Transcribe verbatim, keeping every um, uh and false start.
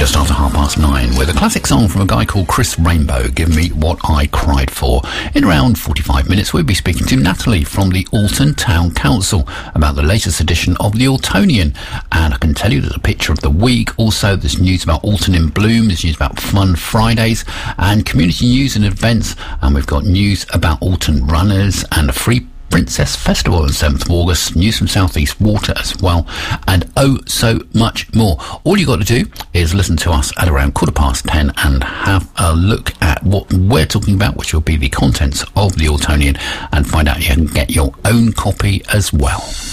Just after half past nine, with a classic song from a guy called Chris Rainbow, Give Me What I Cried For. In around forty-five minutes, we'll be speaking to Natalie from the Alton Town Council about the latest edition of the Altonian. And I can tell you there's a picture of the week. Also, there's news about Alton in Bloom, there's news about Fun Fridays and community news and events. And we've got news about Alton Runners and a free Princess Festival on the seventh of August, news from South East Water as well, and oh so much more. All you got to do is listen to us at around quarter past ten and have a look at what we're talking about, which will be the contents of the Altonian, and find out you can get your own copy as well.